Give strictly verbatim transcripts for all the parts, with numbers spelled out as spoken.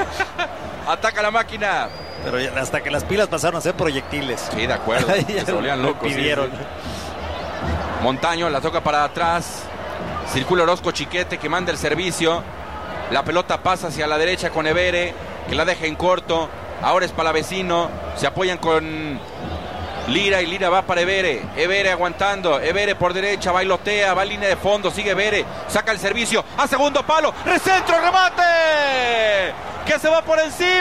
Ataca la máquina. Pero ya, hasta que las pilas pasaron a ser proyectiles. Sí, de acuerdo. Se volvían locos. Pidieron. Sí, sí. Montaño la toca para atrás. Circula Orozco Chiquete que manda el servicio. La pelota pasa hacia la derecha con Evere, que la deja en corto. Ahora es Palavecino. Se apoyan con Lira y Lira va para Evere. Evere aguantando. Evere por derecha, bailotea, va a línea de fondo, sigue Evere. Saca el servicio a segundo palo. Recentro, remate. Que se va por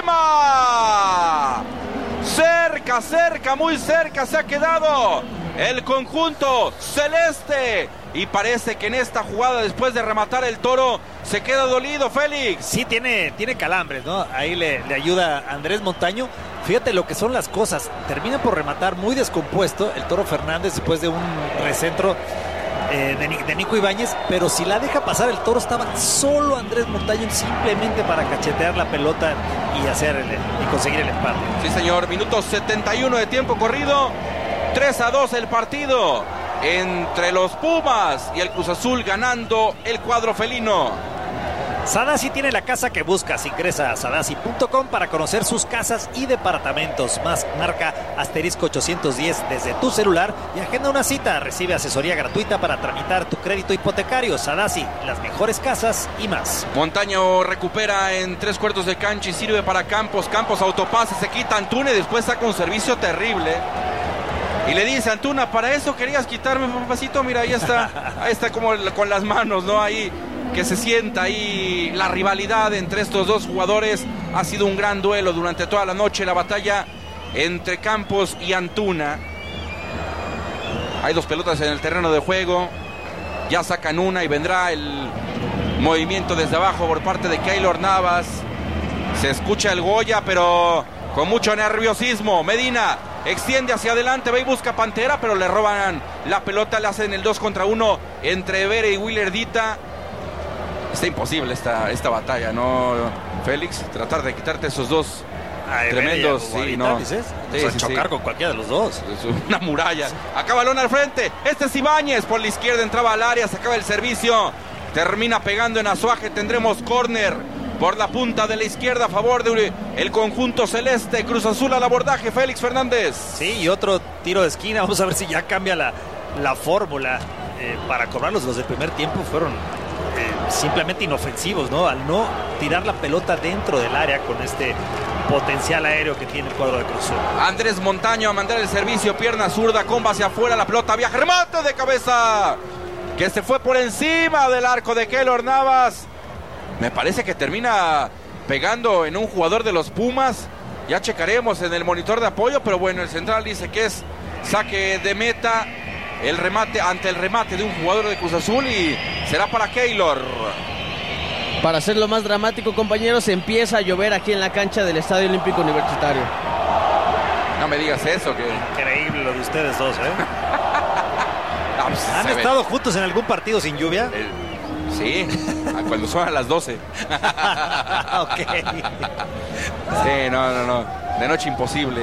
encima. Cerca, cerca, muy cerca se ha quedado el conjunto celeste. Y parece que en esta jugada, después de rematar el Toro, se queda dolido, Félix. Sí, tiene, tiene calambres, ¿no? Ahí le, le ayuda Andrés Montaño. Fíjate lo que son las cosas. Termina por rematar muy descompuesto el Toro Fernández después de un recentro eh, de, de Nico Ibáñez. Pero si la deja pasar el Toro, estaba solo Andrés Montaño simplemente para cachetear la pelota y, hacer el, y conseguir el empate. Sí, señor. Minuto setenta y uno de tiempo corrido. tres a dos el partido entre los Pumas y el Cruz Azul, ganando el cuadro felino. Sadasi tiene la casa que buscas. Ingresa a sadasi punto com para conocer sus casas y departamentos. Más marca asterisco ochocientos diez desde tu celular y agenda una cita. Recibe asesoría gratuita para tramitar tu crédito hipotecario. Sadasi, las mejores casas y más. Montaño recupera en tres cuartos de cancha y sirve para Campos. Campos autopase, se quita Antuna y después saca un servicio terrible. Y le dice Antuna, para eso querías quitarme, papacito. Mira, ahí está, ahí está como con las manos, ¿no? Ahí que se sienta ahí la rivalidad entre estos dos jugadores. Ha sido un gran duelo durante toda la noche, la batalla entre Campos y Antuna. Hay dos pelotas en el terreno de juego. Ya sacan una y vendrá el movimiento desde abajo por parte de Keylor Navas. Se escucha el Goya, pero con mucho nerviosismo. Medina extiende hacia adelante, va y busca Pantera, pero le roban la pelota, le hacen el dos contra uno entre Evere y Willardita. Está imposible esta, esta batalla, ¿no, Félix? Tratar de quitarte esos dos a tremendos, sí, ¿no? Dices, sí, o sea, sí, chocar sí. con cualquiera de los dos. Es una muralla. Acá balón al frente, este es Ibáñez, por la izquierda entraba al área, se acaba el servicio, termina pegando en Azuaje, tendremos córner por la punta de la izquierda a favor del conjunto celeste. Cruz Azul al abordaje, Félix Fernández. Sí, y otro tiro de esquina. Vamos a ver si ya cambia la, la fórmula eh, para cobrarlos. Los del primer tiempo fueron eh, simplemente inofensivos, ¿no? Al no tirar la pelota dentro del área con este potencial aéreo que tiene el cuadro de Cruz Azul. Andrés Montaño a mandar el servicio, pierna zurda, comba hacia afuera, la pelota viaja, remate de cabeza que se fue por encima del arco de Keylor Navas. Me parece que termina pegando en un jugador de los Pumas. Ya checaremos en el monitor de apoyo, pero bueno, el central dice que es saque de meta. El remate ante el remate de un jugador de Cruz Azul y será para Keylor. Para hacerlo más dramático, compañeros, empieza a llover aquí en la cancha del Estadio Olímpico Universitario. No me digas eso. Que... Increíble lo de ustedes dos, ¿eh? No, pues, ¿Han estado ve. juntos en algún partido sin lluvia? El... Sí, cuando son a las doce. Ok. Sí, no, no, no. De noche imposible.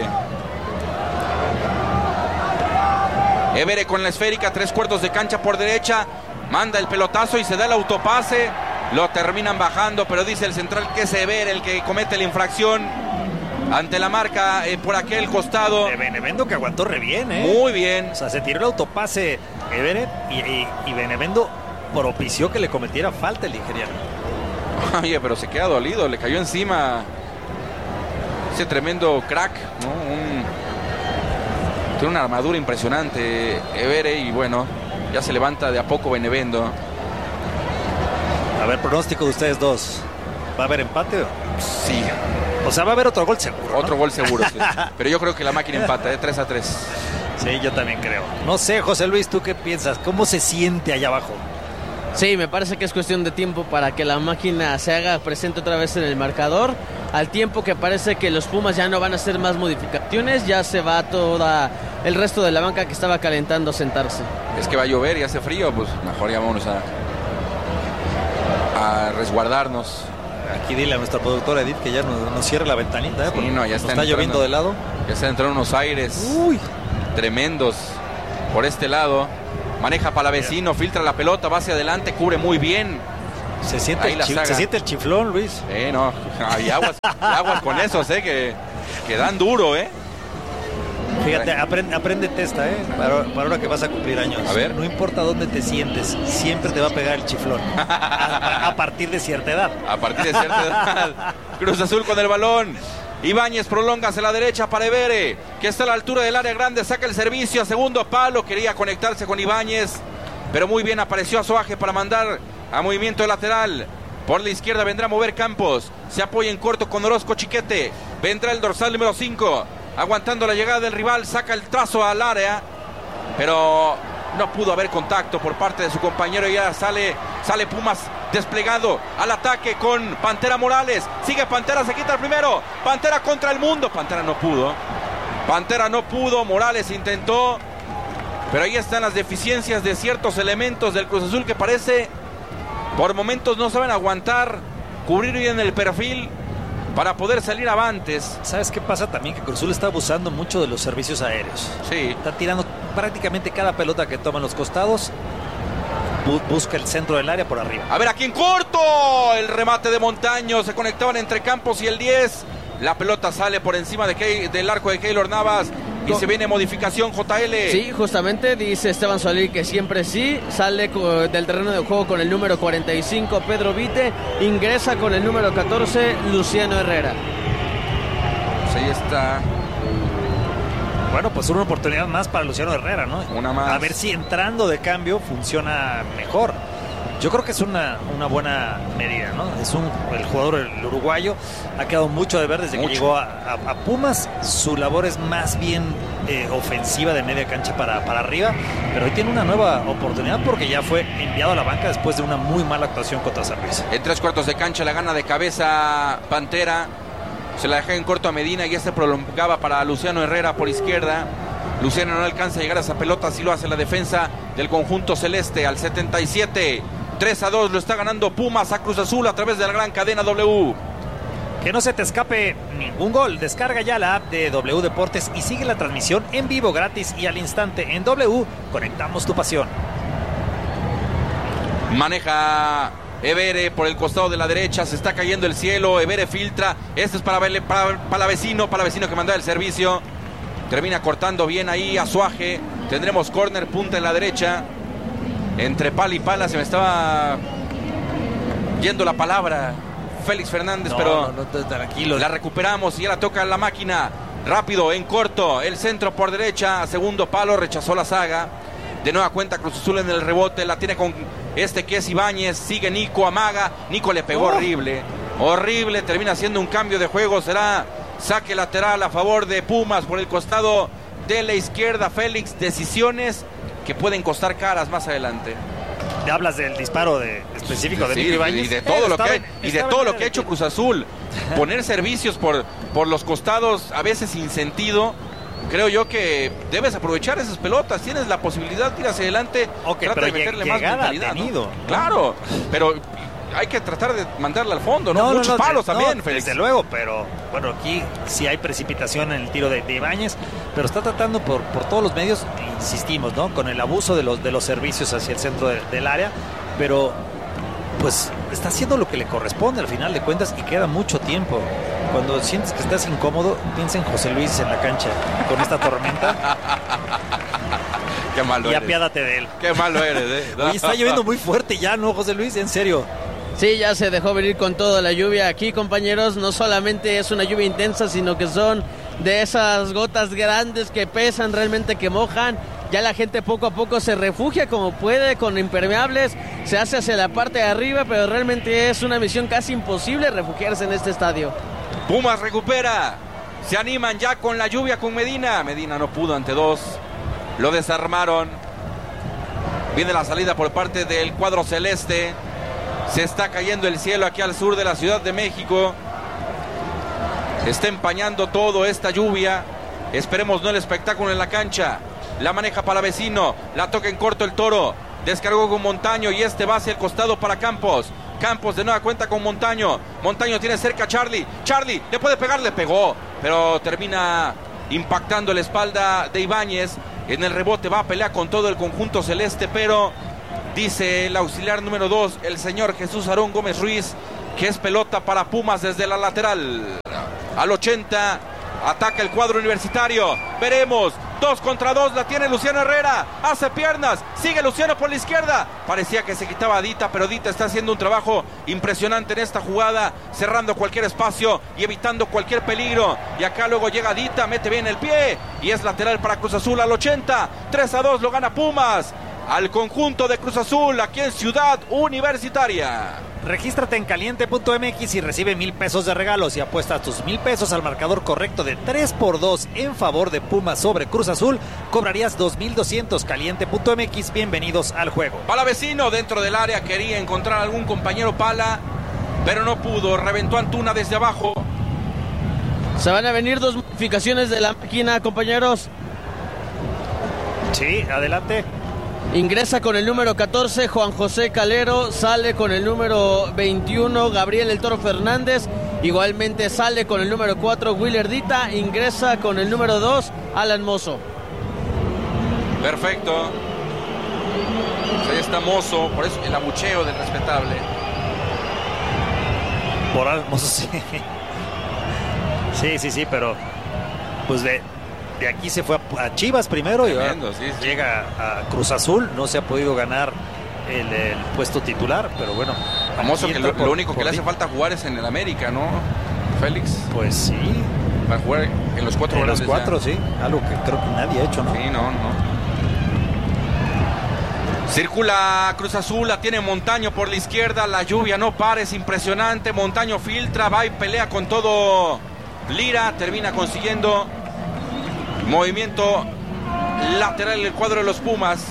Evere con la esférica, tres cuartos de cancha por derecha. Manda el pelotazo y se da el autopase. Lo terminan bajando, pero dice el central que es Evere el que comete la infracción. Ante la marca eh, por aquel costado. De Benevendo, que aguantó re bien, ¿eh? Muy bien. O sea, se tiró el autopase Evere y, y, y Benevendo propició que le cometiera falta el nigeriano. Oye, pero se queda dolido, le cayó encima ese tremendo crack, ¿no? Un, tiene una armadura impresionante Evere y bueno, ya se levanta de a poco Benevendo. A ver, pronóstico de ustedes dos. ¿Va a haber empate? Sí. O sea, va a haber otro gol seguro, ¿no? Otro gol seguro, sí. Pero yo creo que la máquina empata, de ¿eh? tres a tres. Sí, yo también creo. No sé, José Luis, ¿tú qué piensas? ¿Cómo se siente allá abajo? Sí, me parece que es cuestión de tiempo para que la máquina se haga presente otra vez en el marcador. Al tiempo que parece que los Pumas ya no van a hacer más modificaciones, ya se va toda el resto de la banca que estaba calentando a sentarse. Es que va a llover y hace frío, pues mejor ya vámonos a, a resguardarnos. Aquí dile a nuestra productora Edith que ya nos, nos cierre la ventanita, ¿eh? Sí, no, ya está, está lloviendo de lado. Ya se entraron unos aires Uy. tremendos por este lado. Maneja Palavecino, filtra la pelota, va hacia adelante, cubre muy bien Se siente, el, chi se siente el chiflón, Luis. Eh, no, hay aguas, aguas con esos, eh, que, que dan duro, eh. Fíjate, aprende, apréndete esta, ¿eh? Para, para ahora que vas a cumplir años. A ver. No importa dónde te sientes, siempre te va a pegar el chiflón. a, a partir de cierta edad. A partir de cierta edad. Cruz Azul con el balón. Ibáñez prolonga hacia la derecha para Evere, que está a la altura del área grande, saca el servicio a segundo palo, quería conectarse con Ibáñez, pero muy bien apareció Azuaje para mandar a movimiento lateral. Por la izquierda vendrá a mover Campos, se apoya en corto con Orozco Chiquete, vendrá el dorsal número cinco, aguantando la llegada del rival, saca el trazo al área, pero no pudo haber contacto por parte de su compañero y ya sale, sale Pumas desplegado al ataque con Pantera Morales. Sigue Pantera, se quita el primero. Pantera contra el mundo. Pantera no pudo. Pantera no pudo. Morales intentó. Pero ahí están las deficiencias de ciertos elementos del Cruz Azul que parece por momentos no saben aguantar, cubrir bien el perfil para poder salir avantes. ¿Sabes qué pasa también? Que Cruz Azul está abusando mucho de los servicios aéreos. Sí. Está tirando prácticamente cada pelota que toman los costados. Busca el centro del área por arriba. A ver, aquí en corto. El remate de Montaño. Se conectaban entre Campos y el diez. La pelota sale por encima de Key, del arco de Keylor Navas. Y se viene modificación, J L. Sí, justamente dice Esteban Solís que siempre sí. Sale del terreno de juego con el número cuarenta y cinco, Pedro Vite. Ingresa con el número catorce, Luciano Herrera. Pues ahí está. Bueno, pues una oportunidad más para Luciano Herrera, ¿no? Una más. A ver si entrando de cambio funciona mejor. Yo creo que es una, una buena medida, ¿no? Es un, el jugador, el uruguayo, ha quedado mucho de ver desde mucho. que llegó a, a, a Pumas. Su labor es más bien eh, ofensiva de media cancha para, para arriba, pero hoy tiene una nueva oportunidad porque ya fue enviado a la banca después de una muy mala actuación contra San Luis. En tres cuartos de cancha la gana de cabeza Pantera. Se la deja en corto a Medina y ya se prolongaba para Luciano Herrera por izquierda. Luciano no alcanza a llegar a esa pelota, así lo hace la defensa del conjunto celeste al setenta y siete. tres a dos lo está ganando Pumas a Cruz Azul a través de la gran cadena W. Que no se te escape ningún gol. Descarga ya la app de W Deportes y sigue la transmisión en vivo, gratis y al instante en W. Conectamos tu pasión. Maneja Evere por el costado de la derecha, se está cayendo el cielo. Evere filtra, este es para, para, para vecino, para vecino que mandó el servicio. Termina cortando bien ahí Azuaje. Tendremos córner, punta en la derecha. Entre pala y pala se me estaba yendo la palabra, Félix Fernández, no, pero no, no, tranquilo. La recuperamos y ya la toca la máquina. Rápido, en corto, el centro por derecha, segundo palo, rechazó la saga. De nueva cuenta Cruz Azul en el rebote, la tiene con este que es Ibáñez, sigue Nico, amaga, Nico le pegó oh. horrible, horrible, termina haciendo un cambio de juego, será saque lateral a favor de Pumas por el costado de la izquierda. Félix, decisiones que pueden costar caras más adelante. Te hablas del disparo de, específico de sí, Nico Ibáñez. Y de todo, eh, lo, que, en, y de todo lo que ha hecho Cruz Azul. Poner servicios por, por los costados, a veces sin sentido. Creo yo que debes aprovechar esas pelotas. Tienes la posibilidad de ir hacia adelante. Okay, trata de meterle más mentalidad, tenido, ¿no? ¿no? Claro, pero hay que tratar de mandarla al fondo, ¿no? no Muchos no, no, palos no, también, no, Félix. Desde luego, pero bueno, aquí sí hay precipitación en el tiro de, de Ibáñez, pero está tratando por, por todos los medios, insistimos, ¿no? Con el abuso de los, de los servicios hacia el centro de, del área, pero pues está haciendo lo que le corresponde al final de cuentas y queda mucho tiempo. Cuando sientes que estás incómodo, piensa en José Luis en la cancha con esta tormenta. Qué malo y eres. apiádate de él. Qué malo eres, ¿eh? Oye, está lloviendo muy fuerte ya, ¿no, José Luis? En serio. Sí, ya se dejó venir con toda la lluvia aquí, compañeros. No solamente es una lluvia intensa, sino que son de esas gotas grandes que pesan, realmente que mojan. Ya la gente poco a poco se refugia como puede con impermeables, se hace hacia la parte de arriba, pero realmente es una misión casi imposible refugiarse en este estadio. Pumas recupera, se animan ya con la lluvia con Medina. Medina no pudo ante dos, lo desarmaron. Viene la salida por parte del cuadro celeste. Se está cayendo el cielo aquí al sur de la Ciudad de México. Está empañando todo esta lluvia. Esperemos no el espectáculo en la cancha. La maneja para vecino, la toca en corto el Toro. Descargó con Montaño y este va hacia el costado para Campos. Campos de nueva cuenta con Montaño. Montaño tiene cerca a Charlie. Charlie le puede pegar, le pegó, pero termina impactando la espalda de Ibáñez. En el rebote va a pelear con todo el conjunto celeste, pero Dice el auxiliar número dos, el señor Jesús Aarón Gómez Ruiz, que es pelota para Pumas desde la lateral. Al ochenta, ataca el cuadro universitario. Veremos, dos contra dos, la tiene Luciano Herrera. Hace piernas, sigue Luciano por la izquierda. Parecía que se quitaba a Dita, pero Dita está haciendo un trabajo impresionante en esta jugada, cerrando cualquier espacio y evitando cualquier peligro. Y acá luego llega Dita, mete bien el pie y es lateral para Cruz Azul al ochenta. tres a dos lo gana Pumas al conjunto de Cruz Azul aquí en Ciudad Universitaria. Regístrate en caliente punto m x y recibe mil pesos de regalos y apuesta tus mil pesos al marcador correcto de tres por dos en favor de Pumas sobre Cruz Azul. Cobrarías dos mil doscientos. Caliente punto m x, bienvenidos al juego. Palavecino dentro del área, quería encontrar algún compañero Pala, pero no pudo. Reventó Antuna desde abajo. Se van a venir dos modificaciones de la máquina, compañeros. Sí, adelante. Ingresa con el número catorce Juan José Calero, sale con el número veintiuno Gabriel El Toro Fernández, igualmente sale con el número cuatro Willer Dita, ingresa con el número dos Alan Mozo. Perfecto. Pues ahí está Mozo, por eso el abucheo del respetable. Por Alan Mozo, sí. Sí, sí, sí, pero pues de... De aquí se fue a Chivas primero. Tremendo, y sí, sí. Llega a Cruz Azul. No se ha podido ganar el, el puesto titular, pero bueno. Famoso que lo, por, lo único que le hace falta jugar es en el América, ¿no, Félix? Pues sí. Para jugar en los cuatro. En los cuatro, ya. Sí. Algo que creo que nadie ha hecho, ¿no? Sí, no, no. Circula Cruz Azul, la tiene Montaño por la izquierda. La lluvia no para, es impresionante. Montaño filtra, va y pelea con todo Lira. Termina consiguiendo movimiento lateral en el cuadro de los Pumas.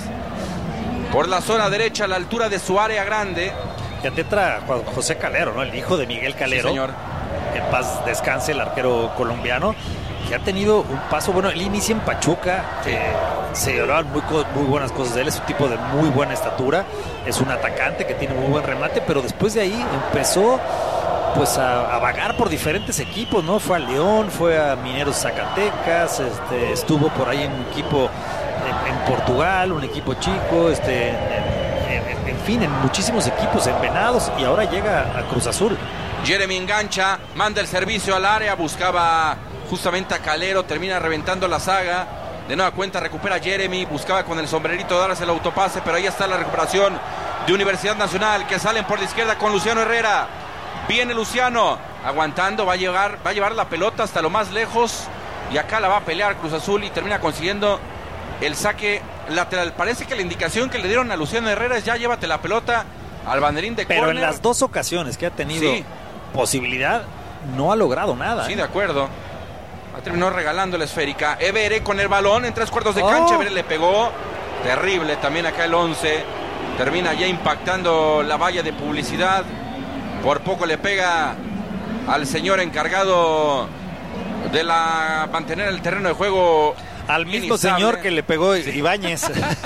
Por la zona derecha, a la altura de su área grande. Ya te entra Juan José Calero, ¿no? El hijo de Miguel Calero. Sí, señor. En paz descanse, el arquero colombiano, que ha tenido un paso, bueno, él inicia en Pachuca. Sí. Eh, se hablaban muy, muy buenas cosas de él. Es un tipo de muy buena estatura. Es un atacante que tiene muy buen remate, pero después de ahí empezó pues a, a vagar por diferentes equipos, ¿no? Fue a León, fue a Mineros Zacatecas, este, estuvo por ahí en un equipo en, en Portugal, un equipo chico, este, en, en, en fin, en muchísimos equipos, en Venados, y ahora llega a Cruz Azul. Jeremy engancha, manda el servicio al área, buscaba justamente a Calero, termina reventando la saga. De nueva cuenta recupera Jeremy, buscaba con el sombrerito darse el autopase, pero ahí está la recuperación de Universidad Nacional, que salen por la izquierda con Luciano Herrera. Viene Luciano, aguantando, va a llevar, va a llevar la pelota hasta lo más lejos y acá la va a pelear Cruz Azul y termina consiguiendo el saque lateral. Parece que la indicación que le dieron a Luciano Herrera es ya llévate la pelota al banderín de córner. Pero en las dos ocasiones que ha tenido sí. posibilidad, no ha logrado nada. Sí, ¿eh? de acuerdo. Terminó regalando la esférica. Evere con el balón en tres cuartos de cancha. Oh. Evere le pegó. Terrible también acá el once. Termina ya impactando la valla de publicidad. Por poco le pega al señor encargado de la mantener el terreno de juego. Al mismo señor que le pegó sí. Ibáñez.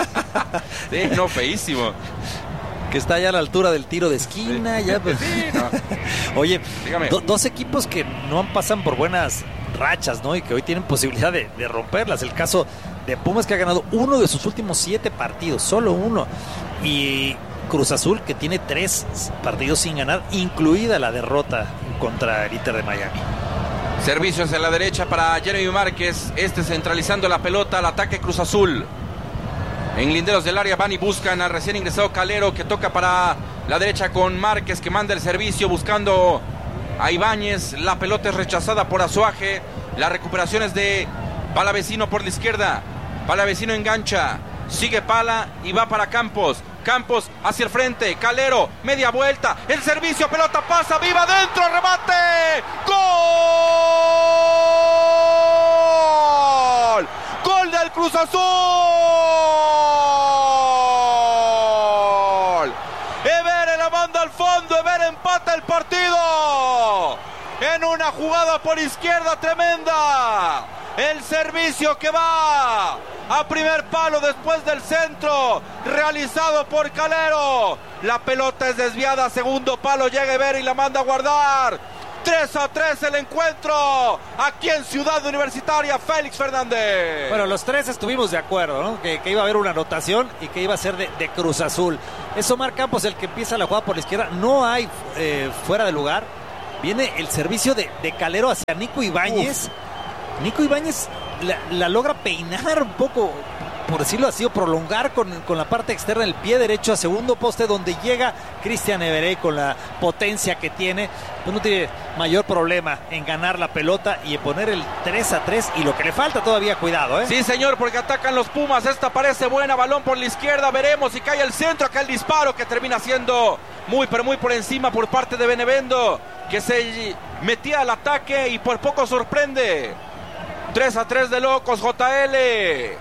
Sí, no, feísimo. Que está ya a la altura del tiro de esquina. Sí. Ya, pues. Sí, no. Oye, do, dos equipos que no pasan por buenas rachas, ¿no? Y que hoy tienen posibilidad de, de romperlas. El caso de Pumas, que ha ganado uno de sus últimos siete partidos, solo uno. Y Cruz Azul, que tiene tres partidos sin ganar, incluida la derrota contra el Inter de Miami. Servicio hacia la derecha para Jeremy Márquez, este centralizando la pelota al ataque Cruz Azul. En linderos del área van y buscan al recién ingresado Calero, que toca para la derecha con Márquez, que manda el servicio buscando a Ibáñez. La pelota es rechazada por Azuaje. La recuperación es de Palavecino por la izquierda. Palavecino engancha, sigue Pala y va para Campos. Campos hacia el frente, Calero, media vuelta, el servicio, pelota pasa, viva adentro, remate, ¡gol! ¡Gol del Cruz Azul! Evere la manda al fondo, Evere empata el partido en una jugada por izquierda tremenda. El servicio que va a primer palo después del centro realizado por Calero. La pelota es desviada, segundo palo, llega Evere y la manda a guardar. tres a tres el encuentro aquí en Ciudad Universitaria. Félix Fernández. Bueno, los tres estuvimos de acuerdo, ¿no? Que, que iba a haber una anotación y que iba a ser de, de Cruz Azul. Es Omar Campos el que empieza la jugada por la izquierda. No hay eh, fuera de lugar. Viene el servicio de, de Calero hacia Nico Ibáñez. Uf. Nico Ibáñez la, la logra peinar un poco, por decirlo así, o prolongar con, con la parte externa del pie derecho a segundo poste, donde llega Cristian Everey con la potencia que tiene. Pues no tiene mayor problema en ganar la pelota y en poner el tres a tres, y lo que le falta todavía, cuidado, ¿eh? Sí, señor, porque atacan los Pumas. Esta parece buena, balón por la izquierda, veremos si cae el centro. Acá el disparo que termina siendo muy, pero muy por encima por parte de Benevendo, que se metía al ataque y por poco sorprende. tres a tres de locos, J L.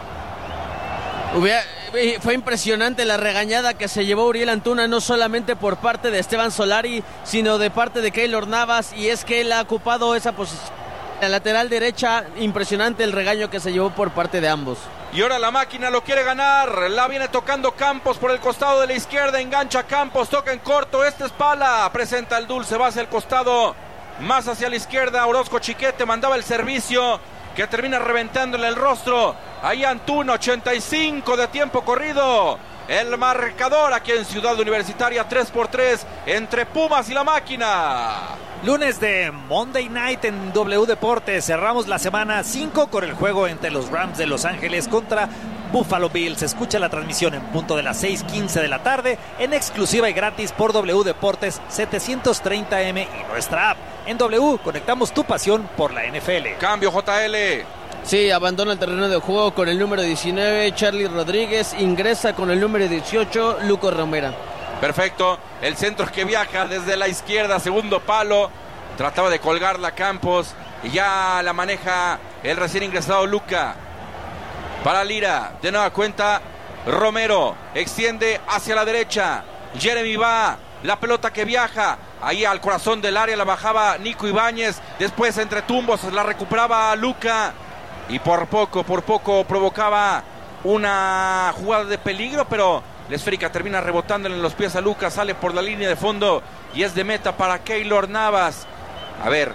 Hubiera, fue impresionante la regañada que se llevó Uriel Antuna, no solamente por parte de Esteban Solari, sino de parte de Keylor Navas, y es que él ha ocupado esa posición, la lateral derecha. Impresionante el regaño que se llevó por parte de ambos. Y ahora la máquina lo quiere ganar, la viene tocando Campos por el costado de la izquierda, engancha Campos, toca en corto, este es Pala, presenta el dulce, va hacia el costado, más hacia la izquierda, Orozco Chiquete mandaba el servicio, que termina reventándole el rostro. Ahí Antuna, ochenta y cinco de tiempo corrido. El marcador aquí en Ciudad Universitaria, tres por tres entre Pumas y la máquina. Lunes de Monday Night en W Deportes. Cerramos la semana cinco con el juego entre los Rams de Los Ángeles contra Buffalo Bills. Escucha la transmisión en punto de las seis quince de la tarde en exclusiva y gratis por W Deportes setecientos treinta eme y nuestra app. En W conectamos tu pasión por la N F L. Cambio, J L. Sí, abandona el terreno de juego con el número diecinueve, Charlie Rodríguez. Ingresa con el número dieciocho, Luco Romera. Perfecto. El centro que viaja desde la izquierda, segundo palo. Trataba de colgarla a Campos y ya la maneja el recién ingresado Luca. Para Lira, de nueva cuenta Romero, extiende hacia la derecha. Jeremy va, la pelota que viaja ahí al corazón del área, la bajaba Nico Ibáñez. Después entre tumbos la recuperaba Luca. Y por poco, por poco provocaba una jugada de peligro, pero la esférica termina rebotándole en los pies a Luca, sale por la línea de fondo y es de meta para Keylor Navas. A ver,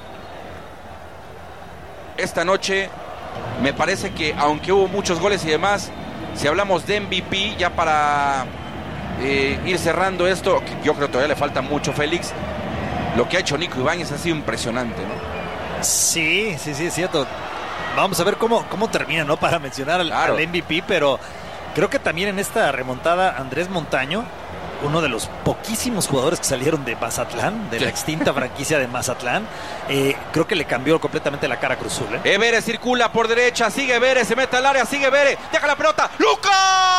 esta noche me parece que aunque hubo muchos goles y demás, si hablamos de M V P, ya para eh, ir cerrando esto, yo creo que todavía le falta mucho, Félix. Lo que ha hecho Nico Ibáñez ha sido impresionante, ¿no? Sí, sí, sí, es cierto. Vamos a ver cómo, cómo termina, ¿no? Para mencionar al, claro. al M V P, pero creo que también en esta remontada Andrés Montaño, uno de los poquísimos jugadores que salieron de Mazatlán, de la extinta franquicia de Mazatlán, eh, creo que le cambió completamente la cara a Cruz Azul, ¿eh? Evere circula por derecha, sigue Evere, se mete al área, sigue Evere, deja la pelota, ¡Luca!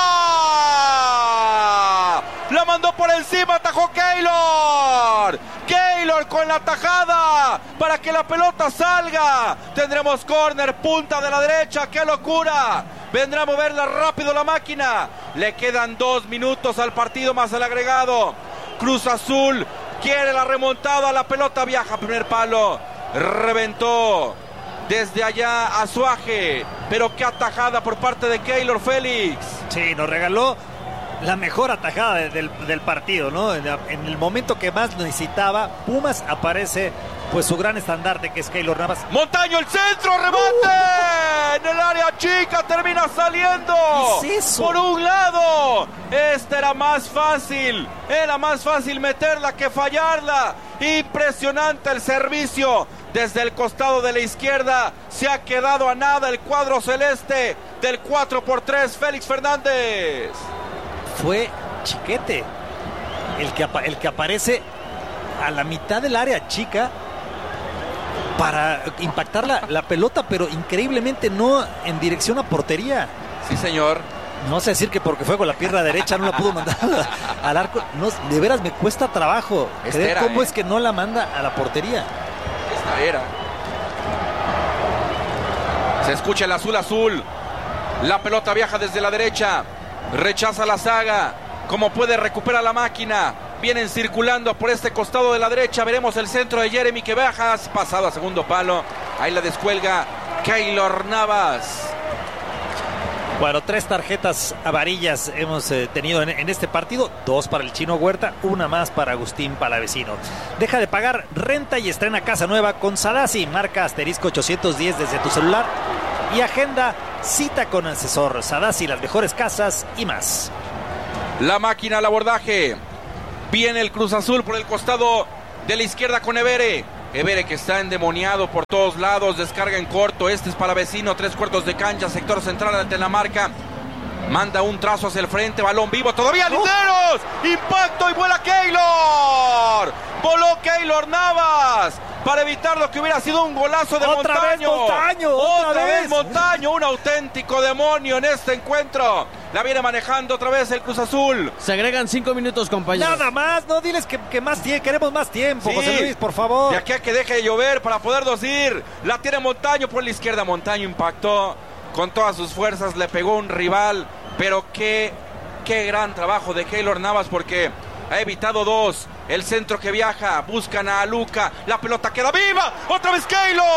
La mandó por encima, atajó Keylor. Keylor con la tajada para que la pelota salga. Tendremos córner, punta de la derecha, ¡qué locura! Vendrá a moverla rápido la máquina. Le quedan dos minutos al partido más el agregado. Cruz Azul quiere la remontada, la pelota viaja, primer palo, reventó desde allá Azuaje, pero qué atajada por parte de Keylor, Félix. Sí, nos regaló la mejor atajada de, del, del partido, ¿no? En, en el momento que más necesitaba, Pumas aparece pues su gran estandarte, que es Keylor Navas. Montaño, el centro, remate uh. en el área chica, termina saliendo. ¿Qué es eso? Por un lado, este era más fácil, era más fácil meterla que fallarla. Impresionante el servicio desde el costado de la izquierda. Se ha quedado a nada el cuadro celeste del cuatro por tres, Félix Fernández. Fue Chiquete el que, el que aparece a la mitad del área chica para impactar la, la pelota, pero increíblemente no en dirección a portería. Sí, señor. No sé decir que porque fue con la pierna derecha no la pudo mandar al arco. No, de veras me cuesta trabajo Esta creer era, cómo ¿eh? es que no la manda a la portería. Esta era. Se escucha el azul azul. La pelota viaja desde la derecha. Rechaza la saga. Como puede recuperar la máquina. Vienen circulando por este costado de la derecha. Veremos el centro de Jeremy que baja. Pasado a segundo palo. Ahí la descuelga Keylor Navas. Bueno, tres tarjetas amarillas hemos eh, tenido en, en este partido, dos para el Chino Huerta, una más para Agustín Palavecino. Deja de pagar renta y estrena casa nueva con Sadasi. Marca asterisco ochocientos diez desde tu celular y agenda cita con asesor. Sadasi, las mejores casas y más. La máquina al abordaje. Viene el Cruz Azul por el costado de la izquierda con Evere. Evere que está endemoniado por todos lados, descarga en corto, este es Palavecino, tres cuartos de cancha, sector central ante la marca, manda un trazo hacia el frente, balón vivo, todavía Linderos, impacto y vuela Keylor, voló Keylor Navas, para evitar lo que hubiera sido un golazo de otra Montaño. Vez Montaño, otra, otra vez vez Montaño, un auténtico demonio en este encuentro. La viene manejando otra vez el Cruz Azul. Se agregan cinco minutos, compañeros. Nada más, no diles que, que más tiempo, queremos más tiempo, Sí. José Luis, por favor. De aquí a que deje de llover para podernos ir. La tiene Montaño por la izquierda. Montaño impactó con todas sus fuerzas, le pegó un rival. Pero qué, qué gran trabajo de Keylor Navas porque ha evitado dos. El centro que viaja, buscan a Luca, la pelota queda viva, otra vez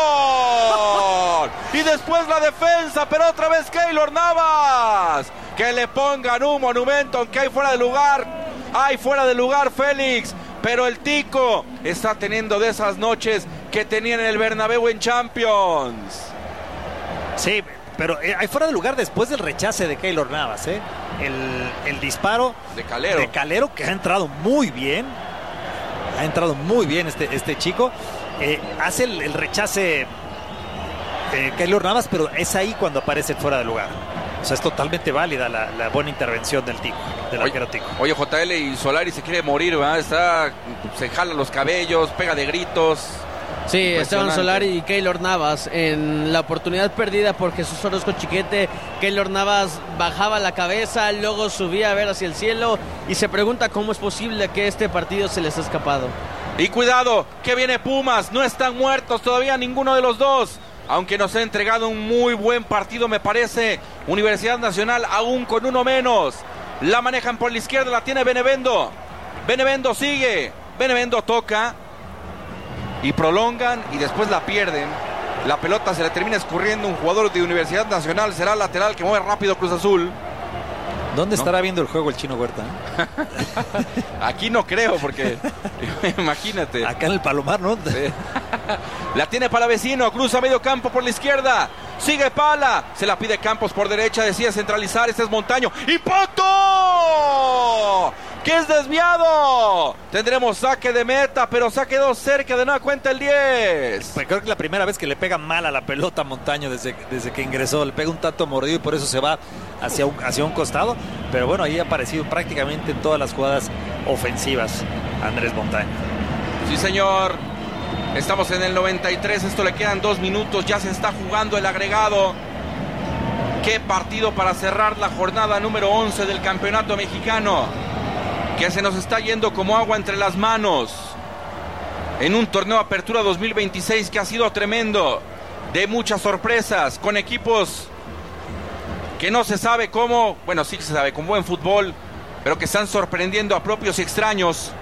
Keylor. Y después la defensa, pero otra vez Keylor Navas. Que le pongan un monumento, aunque hay fuera de lugar. Hay fuera de lugar Félix. Pero el Tico está teniendo de esas noches que tenía en el Bernabéu en Champions. Sí, pero eh, hay fuera de lugar después del rechace de Keylor Navas, ¿eh? El, el disparo de Calero. de Calero que ha entrado muy bien. Ha entrado muy bien este, este chico. Eh, hace el, el rechace eh, Keylor Navas, pero es ahí cuando aparece fuera de lugar. O sea, es totalmente válida la, la buena intervención del Tico, del arquero Tico. Oye, J L y Solari se quiere morir, ¿verdad? Está, se jala los cabellos, pega de gritos. Sí, Esteban Solari y Keylor Navas en la oportunidad perdida por Jesús Orozco Chiquete. Keylor Navas bajaba la cabeza, luego subía a ver hacia el cielo y se pregunta cómo es posible que este partido se les ha escapado. Y cuidado, que viene Pumas, no están muertos todavía ninguno de los dos. Aunque nos ha entregado un muy buen partido, me parece. Universidad Nacional aún con uno menos. La manejan por la izquierda, la tiene Benevendo. Benevendo sigue, Benevendo toca. Y prolongan y después la pierden. La pelota se le termina escurriendo un jugador de Universidad Nacional. Será lateral que mueve rápido Cruz Azul. ¿Dónde ¿No? estará viendo el juego el Chino Huerta? Aquí no creo porque imagínate. Acá en el Palomar, ¿no? Sí. La tiene Palavecino, cruza medio campo por la izquierda. Sigue Pala, se la pide Campos por derecha, decide centralizar, este es Montaño. ¡Impacto! ¡Que es desviado! Tendremos saque de meta, pero saque dos cerca de nueva cuenta el diez. Pues creo que es la primera vez que le pega mal a la pelota a Montaño desde, desde que ingresó. Le pega un tanto mordido y por eso se va hacia un, hacia un costado. Pero bueno, ahí ha aparecido prácticamente en todas las jugadas ofensivas Andrés Montaño. Sí, señor. Estamos en el noventa y tres, esto le quedan dos minutos, ya se está jugando el agregado. Qué partido para cerrar la jornada número once del campeonato mexicano, que se nos está yendo como agua entre las manos. En un torneo Apertura dos mil veintiséis que ha sido tremendo, de muchas sorpresas, con equipos que no se sabe cómo, bueno sí se sabe, con buen fútbol, pero que están sorprendiendo a propios y extraños.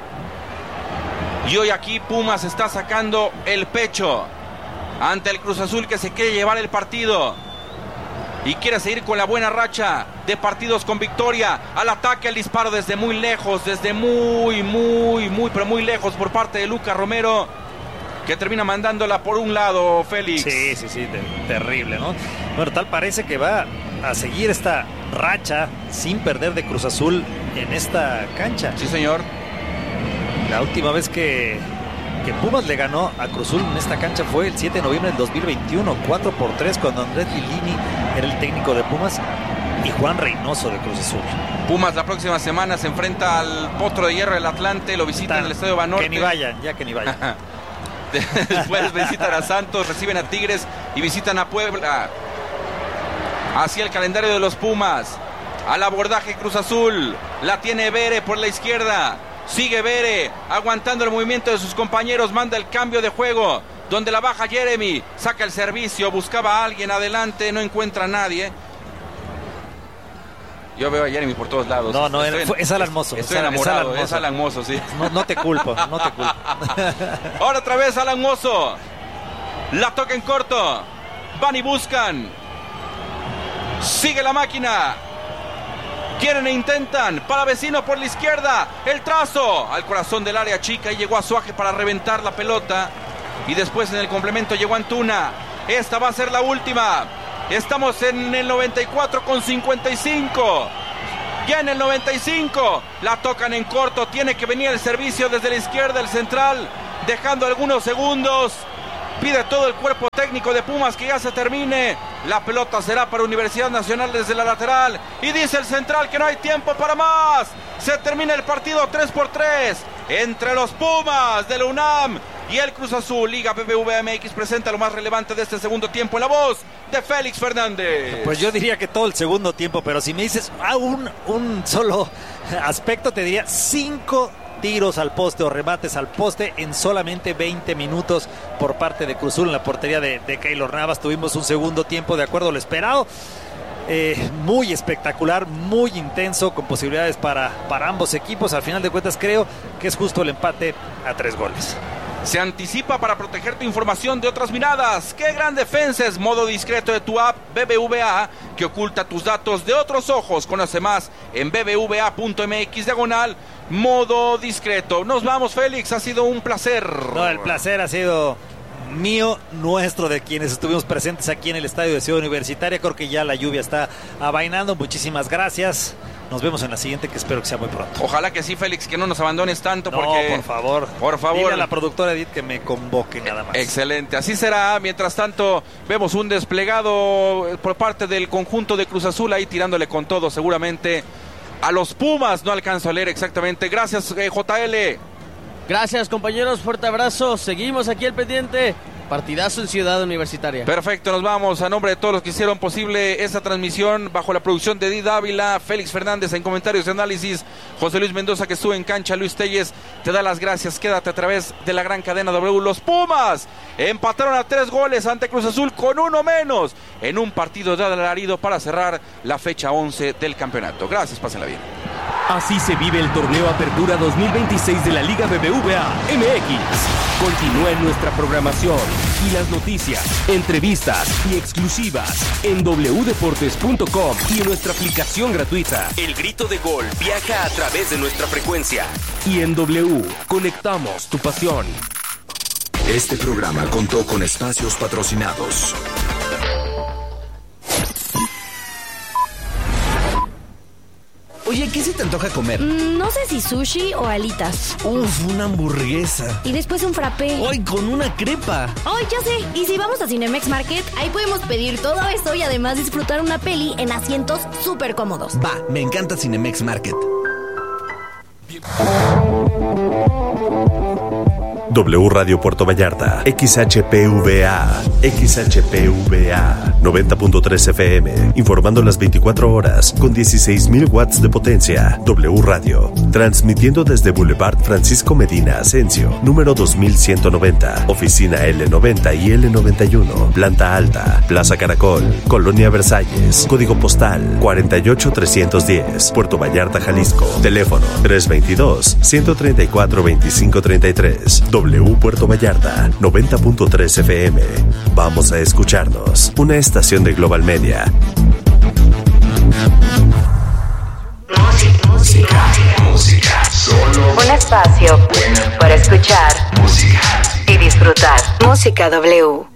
Y hoy aquí Pumas está sacando el pecho ante el Cruz Azul que se quiere llevar el partido y quiere seguir con la buena racha de partidos con victoria. Al ataque, el disparo desde muy lejos, desde muy, muy, muy, pero muy lejos por parte de Lucas Romero, que termina mandándola por un lado, Félix. Sí, sí, sí, ter terrible, ¿no? Bueno, tal parece que va a seguir esta racha sin perder de Cruz Azul en esta cancha. Sí, señor. La última vez que, que Pumas le ganó a Cruz Azul en esta cancha fue el siete de noviembre del dos mil veintiuno, cuatro por tres, cuando Andrés Lilini era el técnico de Pumas y Juan Reynoso de Cruz Azul. Pumas la próxima semana se enfrenta al Potro de Hierro del Atlante, lo visita en el Estadio Banorte. Que ni vayan, ya que ni vayan. Después visitan a Santos, reciben a Tigres y visitan a Puebla. Hacia el calendario de los Pumas. Al abordaje Cruz Azul. La tiene Bere por la izquierda. Sigue Bere, aguantando el movimiento de sus compañeros, manda el cambio de juego, donde la baja Jeremy, saca el servicio, buscaba a alguien adelante, no encuentra a nadie. Yo veo a Jeremy por todos lados. No, no, estoy, fue, es Alan Mozo. Estoy es enamorado, Alan Mozo. es Alan Mozo, sí. No, no te culpo, no te culpo. Ahora otra vez Alan Mozo. La toca en corto. Van y buscan. Sigue la máquina. Quieren e intentan. Para Vecino por la izquierda. El trazo al corazón del área chica. Y llegó Azuaje para reventar la pelota. Y después en el complemento llegó Antuna. Esta va a ser la última. Estamos en el noventa y cuatro con cincuenta y cinco. Ya en el noventa y cinco. La tocan en corto. Tiene que venir el servicio desde la izquierda. El central. Dejando algunos segundos. Pide todo el cuerpo técnico de Pumas que ya se termine. La pelota será para Universidad Nacional desde la lateral. Y dice el central que no hay tiempo para más. Se termina el partido tres por tres. Entre los Pumas de la UNAM y el Cruz Azul. Liga B B V A M X presenta lo más relevante de este segundo tiempo en la voz de Félix Fernández. Pues yo diría que todo el segundo tiempo, pero si me dices ah, un, un solo aspecto, te diría cinco tiros al poste o remates al poste en solamente veinte minutos por parte de Cruz Azul en la portería de, de Keylor Navas. Tuvimos un segundo tiempo de acuerdo a lo esperado. Eh, muy espectacular, muy intenso, con posibilidades para, para ambos equipos. Al final de cuentas creo que es justo el empate a tres goles. Se anticipa para proteger tu información de otras miradas. ¡Qué gran defensa es modo discreto de tu app B B V A que oculta tus datos de otros ojos! Conoce más en b b v a punto m x diagonal modo discreto. Nos vamos, Félix, ha sido un placer. No, el placer ha sido mío, nuestro, de quienes estuvimos presentes aquí en el estadio de Ciudad Universitaria. Creo que ya la lluvia está avainando. Muchísimas gracias. Nos vemos en la siguiente, que espero que sea muy pronto. Ojalá que sí, Félix, que no nos abandones tanto. No, porque... por favor. Por favor. Dile a la productora Edith que me convoque nada más. Excelente, así será. Mientras tanto, vemos un desplegado por parte del conjunto de Cruz Azul ahí tirándole con todo, seguramente a los Pumas. No alcanzo a leer exactamente. Gracias, eh, J L. Gracias, compañeros. Fuerte abrazo. Seguimos aquí al pendiente. Partidazo en Ciudad Universitaria. Perfecto, nos vamos. A nombre de todos los que hicieron posible esta transmisión, bajo la producción de Edith Ávila, Félix Fernández en comentarios y análisis, José Luis Mendoza que estuvo en cancha, Luis Telles te da las gracias. Quédate a través de la gran cadena W. Los Pumas empataron a tres goles ante Cruz Azul con uno menos en un partido de alarido para cerrar la fecha once del campeonato. Gracias, pásenla bien. Así se vive el torneo Apertura dos mil veintiséis de la Liga B B V A M X. Continúa en nuestra programación y las noticias, entrevistas y exclusivas en w deportes punto com y en nuestra aplicación gratuita. El grito de gol viaja a través de nuestra frecuencia. Y en W, conectamos tu pasión. Este programa contó con espacios patrocinados. Oye, ¿qué se te antoja comer? Mm, no sé si sushi o alitas. Uf, una hamburguesa. Y después un frappé. ¡Ay, con una crepa! ¡Ay, ya sé! Y si vamos a Cinemex Market, ahí podemos pedir todo eso y además disfrutar una peli en asientos súper cómodos. Va, me encanta Cinemex Market. W Radio Puerto Vallarta, X H P V A, X H P V A, noventa punto tres F M, informando las veinticuatro horas con dieciséis mil watts de potencia. W Radio, transmitiendo desde Boulevard Francisco Medina Asensio, número dos mil ciento noventa, oficina L noventa y L noventa y uno, planta alta, Plaza Caracol, Colonia Versalles, código postal cuarenta y ocho trescientos diez, Puerto Vallarta, Jalisco, teléfono tres veintidós, ciento treinta y cuatro, veinticinco treinta y tres. W Puerto Vallarta, noventa punto tres F M. Vamos a escucharnos. Una estación de Global Media. Música, música, música. Solo un espacio para escuchar música y disfrutar. Música W.